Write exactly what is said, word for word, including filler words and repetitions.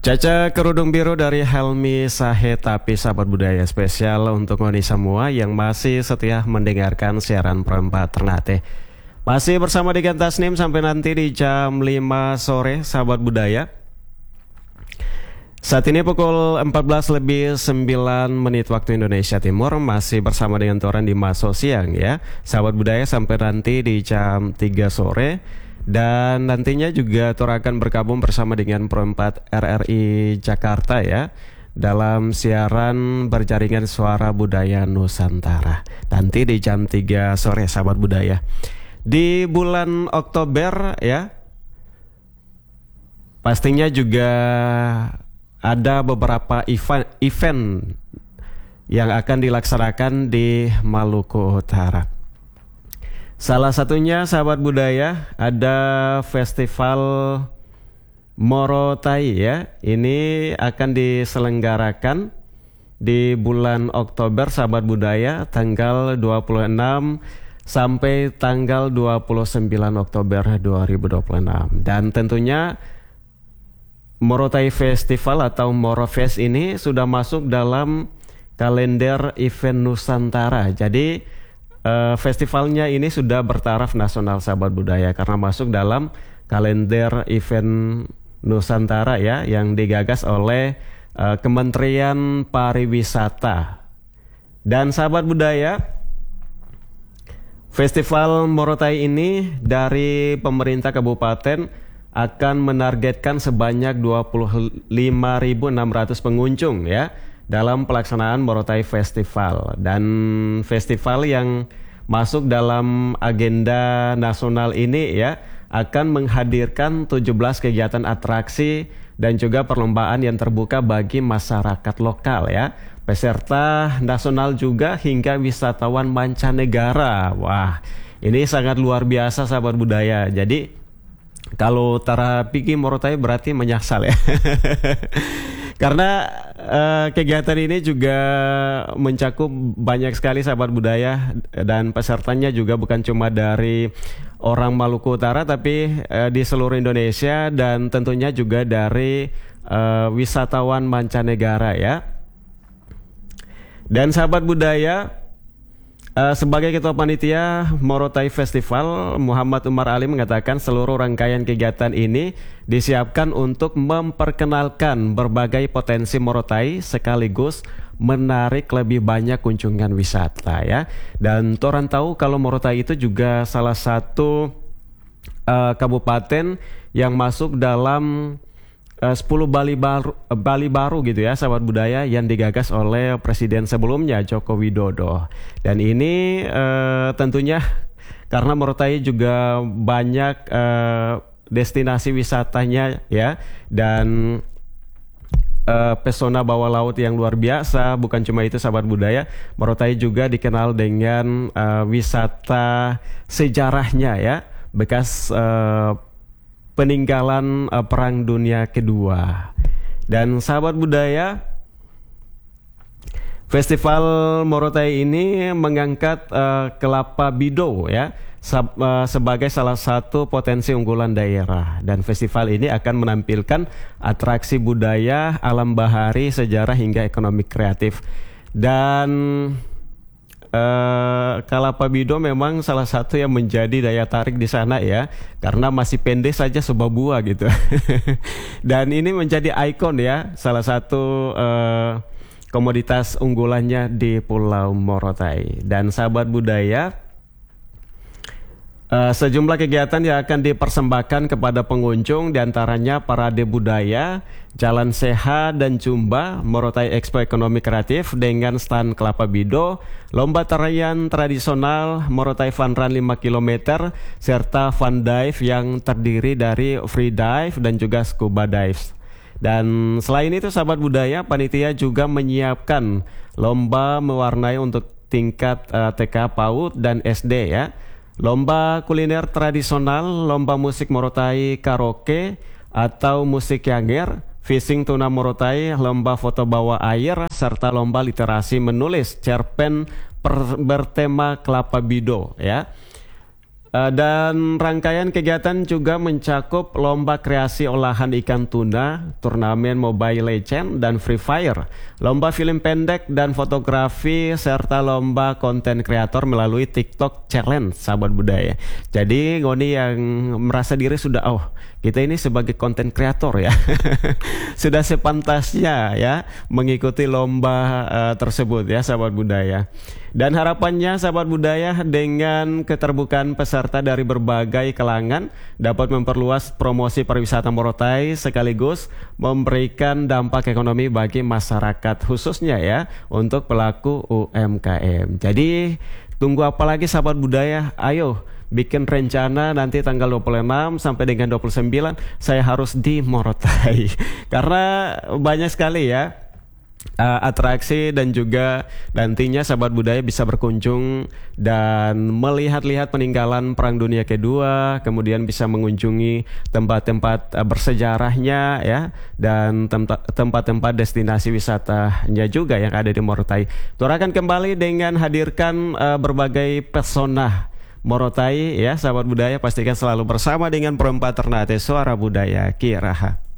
Caca kerudung biru dari Helmi Sahe, tapi sahabat budaya spesial untuk ngoni semua yang masih setia mendengarkan siaran Perempat Ternate. Masih bersama di Tasnim sampai nanti di jam lima sore sahabat budaya. Saat ini pukul empat belas lebih sembilan menit waktu Indonesia Timur. Masih bersama dengan Toran di Maso Siang ya sahabat budaya sampai nanti di jam tiga sore. Dan nantinya juga Tor akan bergabung bersama dengan Perempat R R I Jakarta ya dalam siaran berjaringan suara budaya Nusantara nanti di jam tiga sore sahabat budaya. Di bulan Oktober ya pastinya juga ada beberapa event, event yang akan dilaksanakan di Maluku Utara. Salah satunya sahabat budaya ada festival Morotai ya. Ini akan diselenggarakan di bulan Oktober sahabat budaya tanggal dua puluh enam sampai tanggal dua puluh sembilan Oktober dua ribu dua puluh enam. Dan tentunya Morotai Festival atau Morofest ini sudah masuk dalam kalender event Nusantara. Jadi Uh, festivalnya ini sudah bertaraf nasional sahabat budaya karena masuk dalam kalender event Nusantara ya yang digagas oleh uh, Kementerian Pariwisata. Dan sahabat budaya, Festival Morotai ini dari pemerintah kabupaten akan menargetkan sebanyak dua puluh lima ribu enam ratus pengunjung ya dalam pelaksanaan Morotai Festival. Dan festival yang masuk dalam agenda nasional ini ya akan menghadirkan tujuh belas kegiatan atraksi dan juga perlombaan yang terbuka bagi masyarakat lokal ya, peserta nasional juga hingga wisatawan mancanegara. Wah, ini sangat luar biasa sahabat budaya. Jadi kalau Tara Piki Morotai berarti menyasar ya. Karena uh, kegiatan ini juga mencakup banyak sekali sahabat budaya dan pesertanya juga bukan cuma dari orang Maluku Utara tapi uh, di seluruh Indonesia dan tentunya juga dari uh, wisatawan mancanegara ya. Dan sahabat budaya, Uh, sebagai Ketua Panitia Morotai Festival, Muhammad Umar Ali mengatakan seluruh rangkaian kegiatan ini disiapkan untuk memperkenalkan berbagai potensi Morotai sekaligus menarik lebih banyak kunjungan wisata ya. Dan Toran tahu kalau Morotai itu juga salah satu uh, kabupaten yang masuk dalam Uh, sepuluh Bali baru, uh, Bali baru gitu ya sahabat budaya yang digagas oleh Presiden sebelumnya Joko Widodo. Dan ini uh, tentunya karena Morotai juga banyak uh, destinasi wisatanya ya dan uh, pesona bawah laut yang luar biasa. Bukan cuma itu sahabat budaya, Morotai juga dikenal dengan uh, wisata sejarahnya ya, bekas uh, peninggalan uh, Perang Dunia Kedua. Dan sahabat budaya, Festival Morotai ini mengangkat uh, kelapa bido ya sab, uh, sebagai salah satu potensi unggulan daerah. Dan festival ini akan menampilkan atraksi budaya, alam bahari, sejarah hingga ekonomi kreatif. Dan Uh, kelapa bido memang salah satu yang menjadi daya tarik di sana ya, karena masih pendek saja sebuah buah gitu. Dan ini menjadi ikon ya, salah satu uh, komoditas unggulannya di Pulau Morotai. Dan sahabat budaya, Uh, sejumlah kegiatan yang akan dipersembahkan kepada pengunjung diantaranya parade budaya, jalan sehat dan jumba, Morotai Expo Ekonomi Kreatif dengan stand kelapa bido, lomba tarian tradisional, Morotai Fun Run lima kilometer, serta fun dive yang terdiri dari free dive dan juga scuba dive. Dan selain itu sahabat budaya, panitia juga menyiapkan lomba mewarnai untuk tingkat uh, T K PAUD dan S D ya. Lomba kuliner tradisional, lomba musik Morotai karaoke atau musik yanger, fishing tuna Morotai, lomba foto bawah air, serta lomba literasi menulis cerpen per, bertema kelapa bido ya. Uh, dan rangkaian kegiatan juga mencakup lomba kreasi olahan ikan tuna, turnamen Mobile Legends dan Free Fire, lomba film pendek dan fotografi, serta lomba konten kreator melalui TikTok Challenge, sahabat budaya. Jadi Ngoni yang merasa diri sudah, oh kita ini sebagai konten kreator ya, sudah sepantasnya ya mengikuti lomba uh, tersebut ya, sahabat budaya. Dan harapannya sahabat budaya dengan keterbukaan peserta dari berbagai kalangan dapat memperluas promosi pariwisata Morotai sekaligus memberikan dampak ekonomi bagi masyarakat khususnya ya untuk pelaku U M K M. Jadi tunggu apa lagi sahabat budaya? Ayo bikin rencana nanti tanggal dua puluh enam sampai dengan dua puluh sembilan saya harus di Morotai. Karena banyak sekali ya Uh, atraksi dan juga nantinya sahabat budaya bisa berkunjung dan melihat-lihat peninggalan Perang Dunia Kedua, kemudian bisa mengunjungi tempat-tempat uh, bersejarahnya ya, dan tempat-tempat destinasi wisatanya juga yang ada di Morotai. Tura akan kembali dengan hadirkan uh, berbagai pesona Morotai ya, sahabat budaya, pastikan selalu bersama dengan Perempat Ternate Suara Budaya Kiraha.